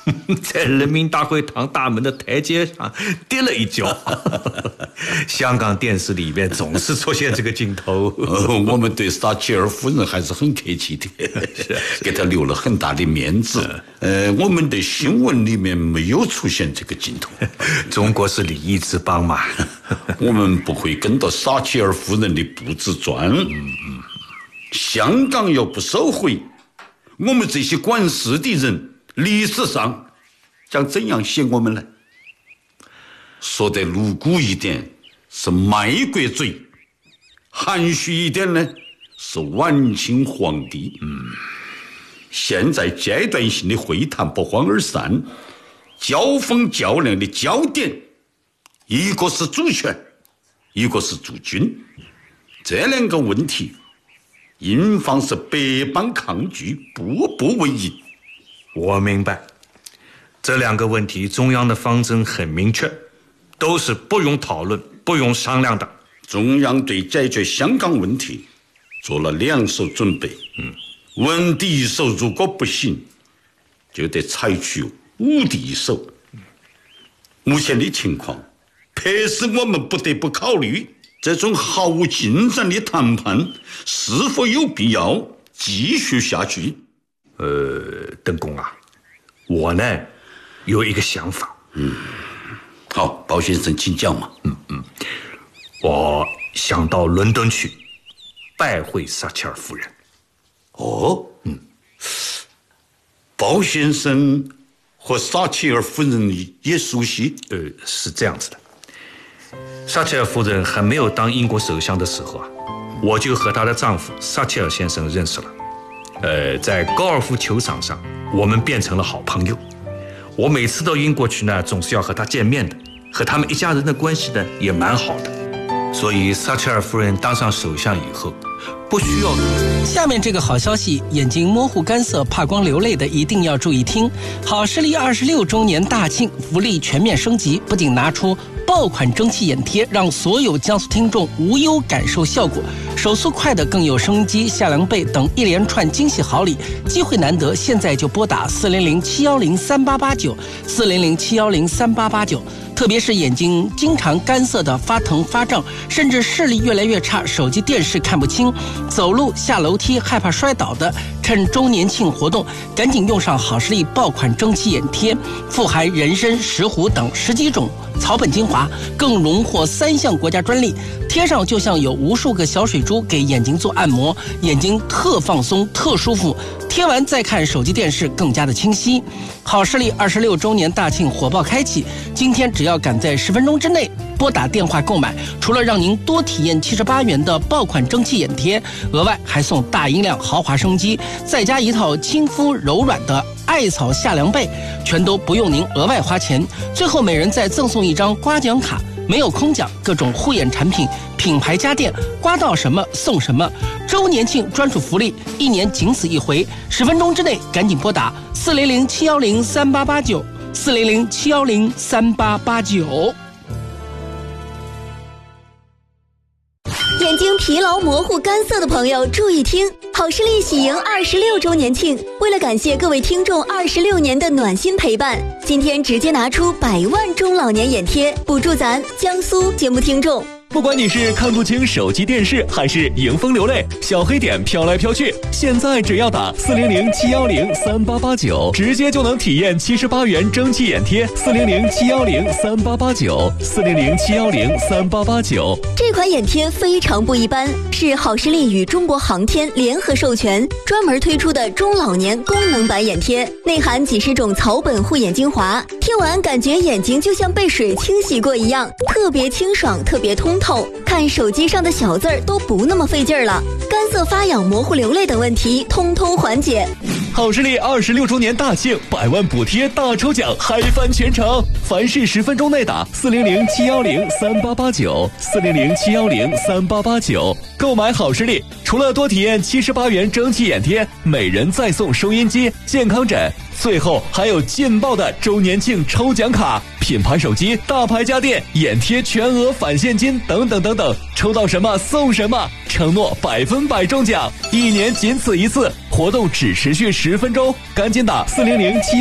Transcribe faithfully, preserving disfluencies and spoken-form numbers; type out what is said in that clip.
在人民大会堂大门的台阶上跌了一跤。香港电视里面总是出现这个镜头。 呃、我们对撒切尔夫人还是很客气的，给她留了很大的面子。呃，我们的新闻里面没有出现这个镜头。 中国是礼仪之邦嘛， 我们不会跟到撒切尔夫人的步子转。嗯嗯，香港要不收回，我们这些管事的人历史上将怎样写我们呢？说得露骨一点是卖国贼，含蓄一点呢是晚清皇帝。嗯，现在阶段性的会谈不欢而散，交锋较量的焦点一个是主权，一个是驻军，这两个问题英方是百般抗拒，步步为营。 我明白，这两个问题中央的方针很明确，都是不用讨论不用商量的。 中央对解决香港问题做了两手准备。嗯，文第一手如果不行，就得采取武第一手。目前的情况迫使我们不得不考虑这种毫无进展的谈判是否有必要继续下去。 呃，邓公啊，我呢有一个想法。 嗯，好，包先生请讲嘛。 嗯嗯，我想到伦敦去拜会撒切尔夫人。 哦，嗯，包先生和撒切尔夫人也熟悉？ 呃，是这样子的，撒切尔夫人还没有当英国首相的时候啊，我就和她的丈夫撒切尔先生认识了。呃，在高尔夫球场上，我们变成了好朋友。我每次到英国去呢，总是要和她见面的，和他们一家人的关系呢也蛮好的。所以撒切尔夫人当上首相以后，不需要。 下面这个好消息，眼睛模糊干涩怕光流泪的一定要注意听。好视力二十六周年大庆，福利全面升级，不仅拿出爆款蒸汽眼贴，让所有江苏听众无忧感受效果，手速快的更有收音机、夏凉被等一连串惊喜好礼，机会难得，现在就拨打四零零七幺零三八八九四零零七幺零三八八九。特别是眼睛经常干涩的发疼发胀，甚至视力越来越差，手机电视看不清，走路下楼梯害怕摔倒的，趁周年庆活动赶紧用上好视力爆款蒸汽眼贴，富含人参、石斛等十几种草本精华，更荣获三项国家专利，贴上就像有无数个小水珠给眼睛做按摩，眼睛特放松特舒服，贴完再看手机电视更加的清晰。好视力二十六周年大庆火爆开启，今天只要赶在十分钟之内拨打电话购买，除了让您多体验七十八元的爆款蒸汽眼贴，额外还送大音量豪华升级，再加一套亲肤柔软的艾草夏凉被，全都不用您额外花钱。最后每人再赠送一张刮奖卡，没有空奖，各种护眼产品、品牌家电，刮到什么送什么。周年庆专属福利，一年仅此一回，十分钟之内赶紧拨打四零零七幺零三八八九四零零七幺零三八八九。 眼睛疲劳、模糊、干涩的朋友注意听，好视力喜迎二十六周年庆，为了感谢各位听众二十六年的暖心陪伴，今天直接拿出百万中老年眼贴，补助咱江苏节目听众。 不管你是看不清手机电视，还是迎风流泪，小黑点飘来飘去，现在只要打四零零七幺零三八八九，直接就能体验七十八元蒸汽眼贴。四零零七幺零三八八九，四零零七幺零三八八九。 这款眼贴非常不一般，是好视力与中国航天联合授权，专门推出的中老年功能版眼贴，内含几十种草本护眼精华，贴完感觉眼睛就像被水清洗过一样，特别清爽，特别通透，看手机上的小字儿都不那么费劲儿了，干涩发痒、模糊流泪等问题通通缓解。 好视力二十六周年大庆，百万补贴大抽奖，嗨翻全城！凡是十分钟内打四零零七幺零三八八九，四零零七幺零三八八九，购买好视力，除了多体验七十八元蒸汽眼贴，每人再送收音机、健康枕，最后还有劲爆的周年庆抽奖卡、品牌手机、大牌家电、眼贴全额返现金等等等等，抽到什么送什么，承诺百分百中奖，一年仅此一次，活动只持续十分钟，赶紧打四零零七